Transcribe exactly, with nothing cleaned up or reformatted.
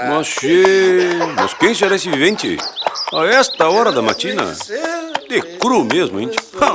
Mas, che... mas quem será esse vivente? A esta hora da matina? De cru mesmo, hein? Ha!